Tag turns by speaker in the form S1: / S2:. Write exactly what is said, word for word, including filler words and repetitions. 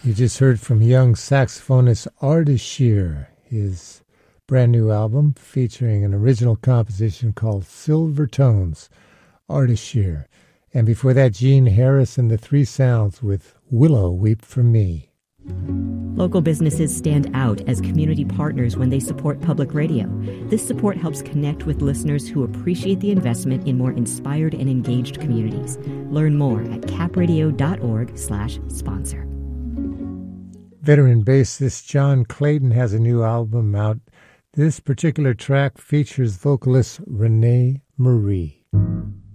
S1: You just heard from young saxophonist Ardeshir, his brand new album featuring an original composition called Silver Tones, Ardeshir. And before that, Gene Harris and the Three Sounds with Willow Weep for Me.
S2: Local businesses stand out as community partners when they support public radio. This support helps connect with listeners who appreciate the investment in more inspired and engaged communities. Learn more at capradio.org slash sponsor.
S1: Veteran bassist John Clayton has a new album out. This particular track features vocalist Renee Marie.